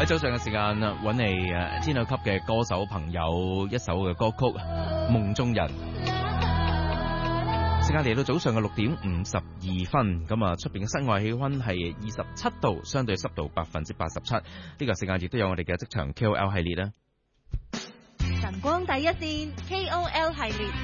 喺早上嘅時間揾你天后級嘅歌手朋友一首嘅歌曲《夢中人》。時間嚟到早上嘅6:52，咁啊出邊嘅室外氣溫係27度，相對濕度87%。呢個時間亦都有我哋嘅職場 KOL 系列啦。 晨光第一線 KOL 系列。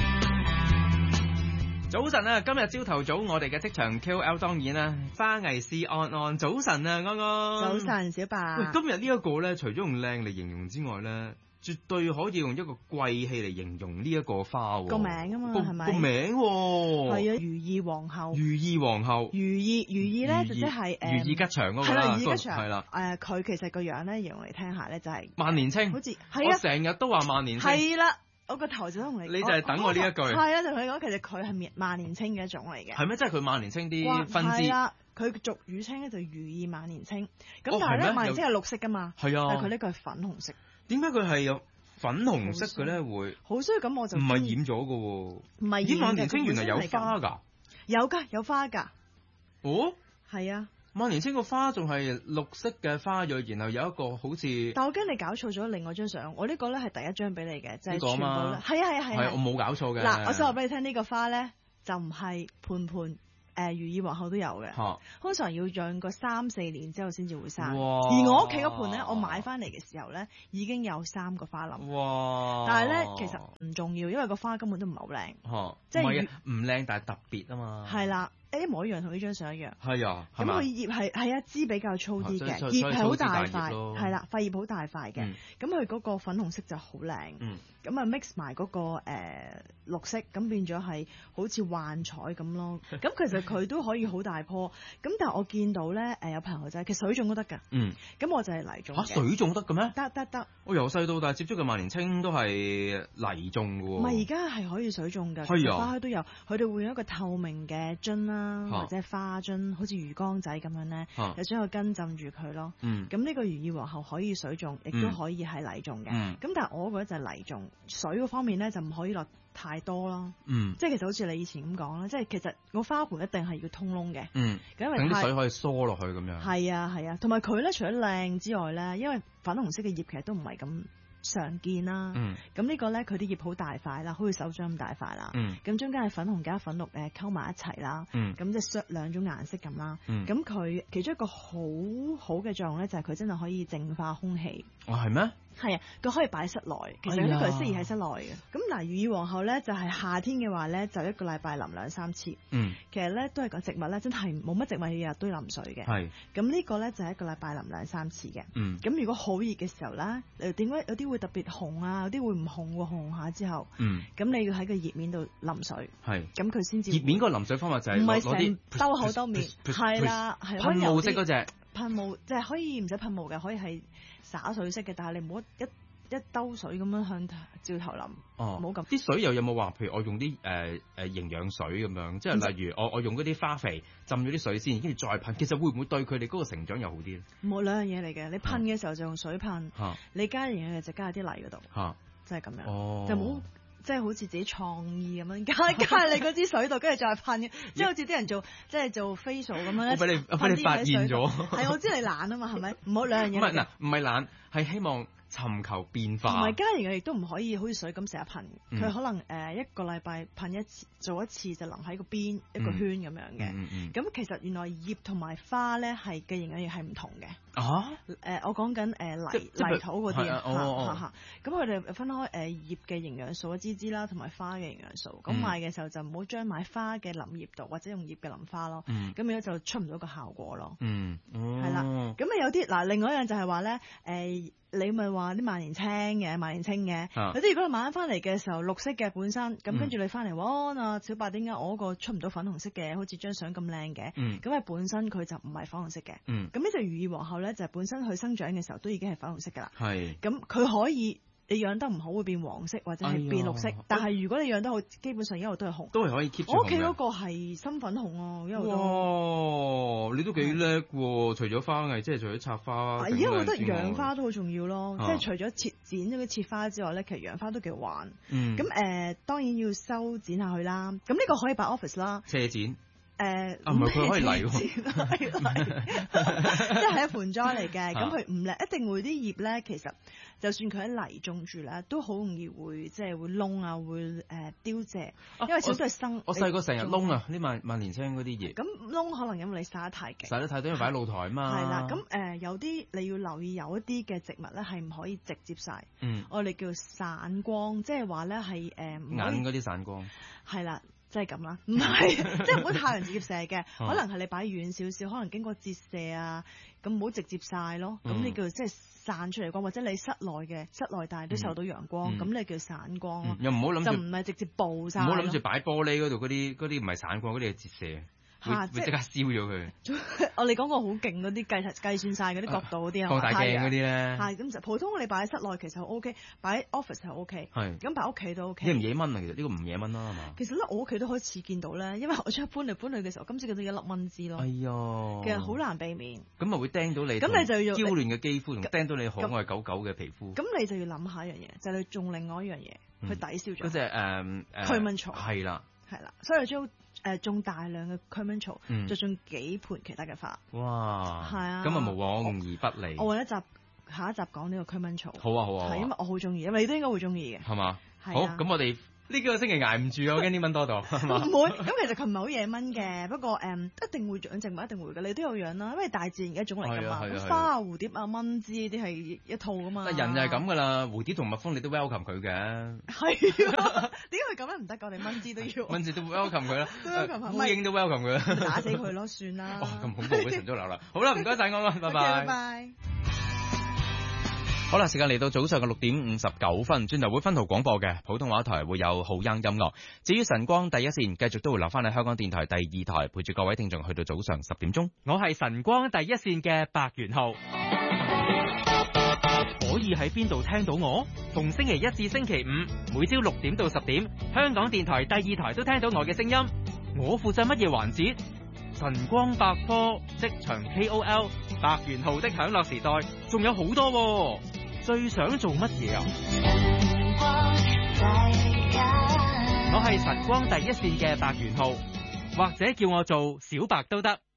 早晨啊，今日朝頭早我哋嘅職場 KOL 當然啦，花藝師安安，早晨啊，安安。 早晨，小白。 喂，今日呢一個咧，除咗用靚嚟形容之外咧，絕對可以用一個貴氣嚟形容呢一個花喎。 個名啊嘛，係咪？ 個名喎。 係啊，如意皇后。 如意皇后。 如意咧，就即係如意吉祥嗰個啦。 係啦，如意吉祥。 係啦。 佢其實個樣咧，形容嚟聽下咧，就係萬年青。 好似係啊。 我成日都話萬年青。 係啦。我個頭就同你， 你就係等我呢一句。 係啊，就同你講，其實佢係萬年青嘅一種嚟嘅。 係咩？即係佢萬年青啲分支。 係啦，佢俗語稱咧就如意萬年青。咁但係咧，萬年青係綠色噶嘛。 係啊。 但係佢呢個係粉紅色。 點解佢係有粉紅色嘅咧？會好衰咁我就唔係染咗嘅喎。 唔係染嘅。 咦，萬年青原來有花㗎？ 有㗎，有花㗎。 哦。 係啊。 萬年青個花仲係綠色嘅花蕊，然後有一個好似…… 但我驚你搞錯咗另外張相，我呢個咧係第一張俾你嘅，就係、是、全部咧。 係啊係啊係啊， 我冇搞錯嘅。 嗱，我想話俾你聽，呢、這個花咧就唔係盤如意皇后都有嘅，通常要養個3-4年之後先至會生。而我屋企嗰盤咧，我買翻嚟嘅時候咧已經有3個花冧。 哇！ 但係咧其實唔重要，因為個花根本都唔係好靚。 即係唔靚，但係特別啊嘛。 係啦。一模一樣，同呢張相一樣。 係啊， 咁佢葉係枝比較粗啲嘅，葉係好大塊，係啦，塊葉好大塊嘅。咁佢嗰個粉紅色就好靚。咁啊 mix 埋嗰個綠色，咁變咗係好似幻彩咁咯。咁其實佢都可以好大棵。咁但係我見到咧有朋友仔，其實水種都得㗎。咁我就係泥種嘅。 水種得嘅咩？ 得。 我由細到大接觸嘅萬年青都係泥種嘅喎。 唔係，而家係可以水種㗎。 係啊。 花都有，佢哋會用一個透明嘅樽啦。或者花樽，好似魚缸仔咁樣咧，就將個根浸住佢咯。咁呢個如意皇后可以水種，亦都可以係泥種嘅。咁但係我覺得就係泥種，水嗰方面咧就唔可以落太多咯。即係其實好似你以前咁講啦，即係其實個花盆一定係要通窿嘅。因為等啲水可以疏落去咁樣。 係啊，同埋佢咧除咗靚之外咧，因為粉紅色嘅葉其實都唔係咁常見啦，咁呢個咧佢啲葉好大塊啦，好似手掌咁大塊啦，咁中間係粉紅加粉綠溝埋一齊啦，咁即係兩種顏色咁啦，咁佢其中一個好好嘅作用咧就係佢真係可以淨化空氣。係咩？係啊，佢可以擺喺室內，其實呢個係適宜喺室內嘅。咁嗱，如意皇后咧就係夏天嘅話咧，就一個禮拜淋2-3次。其實咧都係個植物咧，真係冇乜植物日日都要淋水嘅。係。咁呢個咧就係一個禮拜淋2-3次嘅。咁如果好熱嘅時候咧，點解有啲會特別紅啊？有啲會唔紅喎，紅下之後。咁你要喺個葉面度淋水。係。咁佢先至。葉面個淋水方法就係攞啲兜口兜面。係啦，係噴霧式嗰隻。 噴霧即係可以唔使噴霧嘅，可以係灑水式嘅，但係你唔好一兜水咁樣向照頭淋。唔好咁。啲水又有冇話？譬如我用啲營養水咁樣，即係例如我用嗰啲花肥浸咗啲水先，跟住再噴，其實會唔會對佢哋嗰個成長又好啲咧？冇，兩樣嘢嚟嘅。你噴嘅時候就用水噴，你加營養嘅就加喺啲泥嗰度，即係咁樣，就冇。即係好似自己創意咁樣加你嗰支水度，跟住再噴嘅，即係好似啲人做 facial 咁樣。我俾你發現咗，係我知你懶啊嘛，係咪？唔好兩樣嘢。唔係嗱，唔係懶，係希望尋求變化。同埋加營養亦都唔可以好似水咁成日噴，佢可能一個禮拜噴一次，做一次就淋喺個邊一個圈咁樣嘅。咁其實原來葉同埋花咧係嘅營養液係唔同嘅。我講緊泥土嗰啲啊，咁佢哋分開葉嘅營養素一支啦，同埋花嘅營養素。咁買嘅時候就唔好將買花嘅淋葉度，或者用葉嘅淋花咯。咁樣就出唔到個效果咯。係啦。咁有啲另外一樣就係話咧，你咪話啲萬年青嘅，有啲如果你買翻嚟嘅時候綠色嘅本身，咁跟住你翻嚟喎，小白點解我嗰個出唔到粉紅色嘅，好似張相咁靚嘅？咁係本身佢就唔係粉紅色嘅。咁呢隻如意皇后咧，就係本身佢生長嘅時候都已經係粉紅色噶啦。咁佢可以。你養得唔好會變黃色或者係變綠色，但係如果你養得好，基本上一路都係紅，都係可以 keep 住紅嘅。我屋企嗰個係深粉紅啊，一路都。哇！你都幾叻喎！除咗花藝，即係除咗插花。而家我覺得養花都好重要咯，即係除咗剪咗啲切花之外咧，其實養花都幾好玩。咁當然要修剪下去啦。咁呢個可以擺 office 啦。斜剪。 唔係佢可以嚟喎， 即係一盆栽嚟嘅，咁佢唔叻，一定會啲葉咧，其實就算佢喺泥種住咧，都好容易會即係會燶啊，會凋謝，因為始終都係生。 我細個成日燶啊，呢萬年青嗰啲葉。 咁燶可能因為你曬得太勁， 曬得太多，因為擺喺露台啊嘛。 係啦，咁有啲你要留意，有一啲嘅植物咧係唔可以直接曬，我哋叫散光，即係話咧係眼嗰啲散光。 係啦。即係咁啦，唔係即係唔好太陽直接射嘅，可能係你擺遠少少，可能經過折射啊，咁唔好直接曬咯。咁你叫即係散出嚟光，或者你室內但係都受到陽光，咁你叫散光咯。 又唔好諗住， 就唔係直接暴曬。 唔好諗住擺玻璃嗰度嗰啲唔係散光，嗰啲係折射。會即刻燒咗佢。 我哋講過好勁嗰啲計算晒嗰啲角度嗰啲啊， 放大鏡嗰啲咧。 係咁就普通你擺喺室內其實 O K， 擺喺 office 係 O K。係。咁擺屋企都 O K。 你唔惹蚊啊？其實呢個唔惹蚊啦，係嘛？ 其實咧，我屋企都開始見到咧，因為我出去搬嚟搬去嘅時候，今次見到一粒蚊滋咯。 哎呀！ 其實好難避免。咁咪會釘到你。咁你就要嬌嫩嘅肌膚同釘到你可愛狗狗嘅皮膚。 咁你就要諗下一樣嘢，就係你種另外一樣嘢去抵消咗。 嗰隻驅蚊草。 係啦。 係啦，所以種大量嘅驅蚊草，再種幾盆其他嘅花。 哇！ 係啊， 咁啊無往而不利。 我下一集講呢個驅蚊草。 好啊好啊。 係因為我好中意，因為你都應該會中意嘅。 係嘛？好，咁我哋呢幾個星期捱唔住啊！我驚啲蚊多到，係嘛？ 唔會，咁其實佢唔係好惹蚊嘅，不過一定會長植物，一定會嘅。你都有養啦，因為大自然嘅一種嚟㗎嘛。花啊、蝴蝶啊、蚊滋呢啲係一套㗎嘛。 但人就係咁㗎啦，蝴蝶同蜜蜂你都 welcome 佢嘅。 係啊，點解佢咁樣唔得㗎？我哋蚊滋都要。 蚊滋都 welcome 佢啦，烏蠅都 welcome 佢啦。 打死佢咯，算啦。 哦，咁恐怖嘅神足流啦。好啦，唔該晒我，拜拜。 拜拜。 好啦，時間嚟到早上嘅6:59，轉頭會分途廣播嘅普通話台會有好音樂。至於晨光第一線，繼續都會留翻喺香港電台第2台，陪住各位聽眾去到早上10點鐘。 我係晨光第一線嘅白元浩。可以喺邊度聽到我？逢星期一至星期五，每朝6點到10點，香港電台第2台都聽到我嘅聲音。我負責乜嘢環節？晨光百科、職場 KOL、白元浩的享樂時代，仲有好多喎。最想做乜嘢啊？我係晨光第一線嘅白元浩，或者叫我做小白都得。